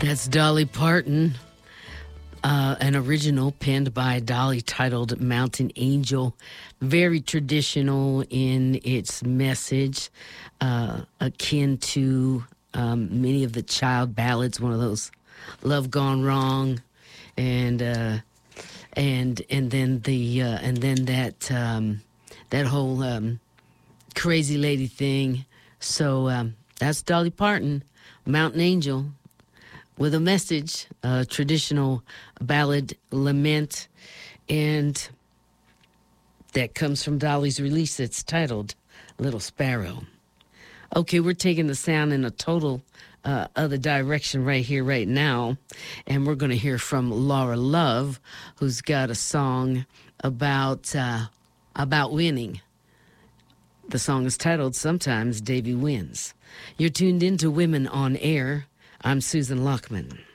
That's Dolly Parton, an original penned by Dolly titled Mountain Angel. Very traditional in its message, akin to many of the child ballads, one of those Love Gone Wrong, and then that whole crazy lady thing. So that's Dolly Parton, Mountain Angel, with a message, a traditional ballad lament, and that comes from Dolly's release. It's titled Little Sparrow. Okay, we're taking the sound in a total other direction right here, right now, and we're going to hear from Laura Love, who's got a song about winning. The song is titled Sometimes Davy Wins. You're tuned into Women on Air. I'm Susan Lockman.